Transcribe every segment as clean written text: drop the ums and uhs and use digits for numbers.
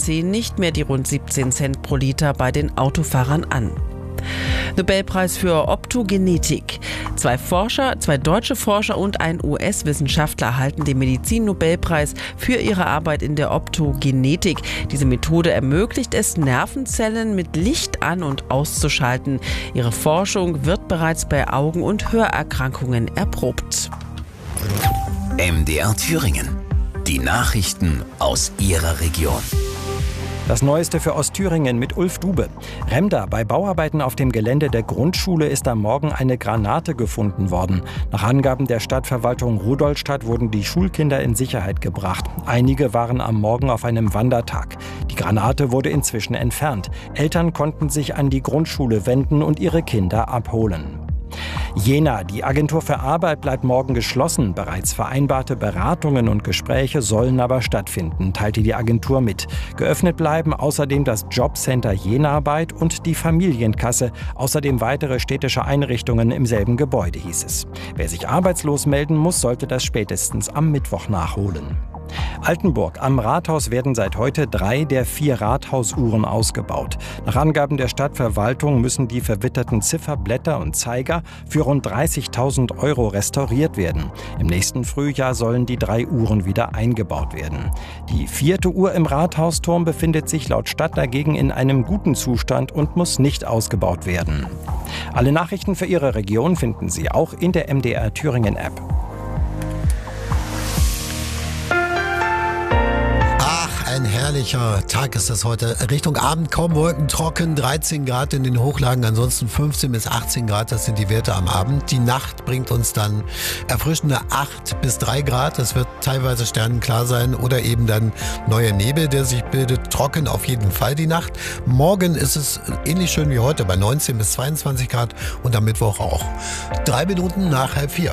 ziehen nicht mehr die rund 17 Cent pro Liter bei den Autofahrern an. Nobelpreis für Optogenetik. Zwei deutsche Forscher und ein US-Wissenschaftler erhalten den Medizin-Nobelpreis für ihre Arbeit in der Optogenetik. Diese Methode ermöglicht es, Nervenzellen mit Licht an- und auszuschalten. Ihre Forschung wird bereits bei Augen- und Hörerkrankungen erprobt. MDR Thüringen. Die Nachrichten aus Ihrer Region. Das Neueste für Ostthüringen mit Ulf Dube. Remda, bei Bauarbeiten auf dem Gelände der Grundschule ist am Morgen eine Granate gefunden worden. Nach Angaben der Stadtverwaltung Rudolstadt wurden die Schulkinder in Sicherheit gebracht. Einige waren am Morgen auf einem Wandertag. Die Granate wurde inzwischen entfernt. Eltern konnten sich an die Grundschule wenden und ihre Kinder abholen. Jena, die Agentur für Arbeit bleibt morgen geschlossen. Bereits vereinbarte Beratungen und Gespräche sollen aber stattfinden, teilte die Agentur mit. Geöffnet bleiben außerdem das Jobcenter Jenarbeit und die Familienkasse. Außerdem weitere städtische Einrichtungen im selben Gebäude, hieß es. Wer sich arbeitslos melden muss, sollte das spätestens am Mittwoch nachholen. Altenburg. Am Rathaus werden seit heute 3 der 4 Rathausuhren ausgebaut. Nach Angaben der Stadtverwaltung müssen die verwitterten Zifferblätter und Zeiger für rund 30.000 € restauriert werden. Im nächsten Frühjahr sollen die 3 Uhren wieder eingebaut werden. Die 4. Uhr im Rathausturm befindet sich laut Stadt dagegen in einem guten Zustand und muss nicht ausgebaut werden. Alle Nachrichten für Ihre Region finden Sie auch in der MDR Thüringen App. Ein herrlicher Tag ist das heute. Richtung Abend kaum Wolken, trocken, 13 Grad in den Hochlagen, ansonsten 15 bis 18 Grad, das sind die Werte am Abend. Die Nacht bringt uns dann erfrischende 8 bis 3 Grad. Es wird teilweise sternenklar sein oder eben dann neuer Nebel, der sich bildet. Trocken auf jeden Fall die Nacht. Morgen ist es ähnlich schön wie heute bei 19 bis 22 Grad und am Mittwoch auch. 3 Minuten nach 3:30.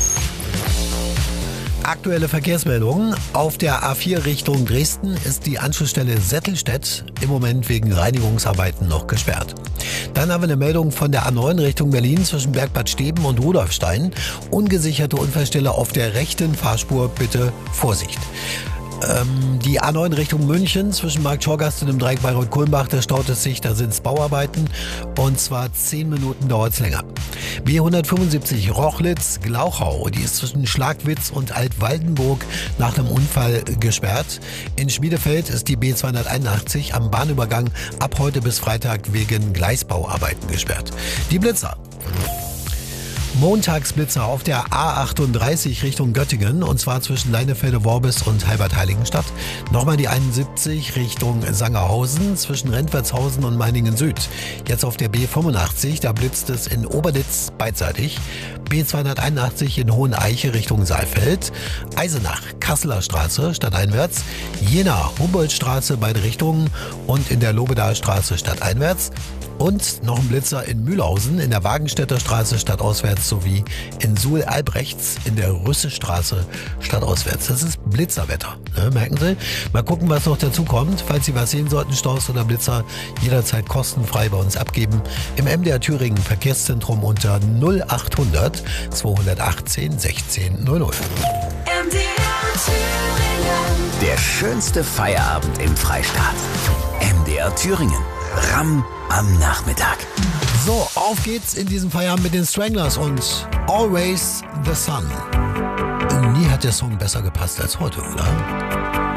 Aktuelle Verkehrsmeldungen. Auf der A4 Richtung Dresden ist die Anschlussstelle Settelstedt im Moment wegen Reinigungsarbeiten noch gesperrt. Dann haben wir eine Meldung von der A9 Richtung Berlin zwischen Bergbad Steben und Rudolfstein. Ungesicherte Unfallstelle auf der rechten Fahrspur, bitte Vorsicht. Die A9 Richtung München zwischen Markt-Schorgast und dem Dreieck Bayreuth-Kulmbach, da staut es sich, da sind es Bauarbeiten und zwar 10 Minuten dauert es länger. B175 Rochlitz-Glauchau, die ist zwischen Schlagwitz und Altwaldenburg nach einem Unfall gesperrt. In Schmiedefeld ist die B281 am Bahnübergang ab heute bis Freitag wegen Gleisbauarbeiten gesperrt. Die Blitzer. Montagsblitzer auf der A38 Richtung Göttingen und zwar zwischen Leinefelde-Worbis und Halbert-Heiligenstadt. Nochmal die 71 Richtung Sangerhausen zwischen Rentwertshausen und Meiningen Süd. Jetzt auf der B85, da blitzt es in Oberlitz beidseitig. B281 in Hoheneiche Richtung Saalfeld. Eisenach, Kasseler Straße stadteinwärts. Jena, Humboldtstraße beide Richtungen und in der Lobedaer Straße stadteinwärts. Und noch ein Blitzer in Mühlhausen, in der Wagenstädter Straße stadtauswärts sowie in Suhl-Albrechts in der Rüssestraße stadtauswärts. Das ist Blitzerwetter, ne, merken Sie? Mal gucken, was noch dazu kommt. Falls Sie was sehen sollten, Staus oder Blitzer, jederzeit kostenfrei bei uns abgeben. Im MDR Thüringen Verkehrszentrum unter 0800 218 16 00. Der schönste Feierabend im Freistaat. MDR Thüringen. Ramm am Nachmittag. So, auf geht's in diesem Feierabend mit den Stranglers und Always the Sun. Nie hat der Song besser gepasst als heute, oder?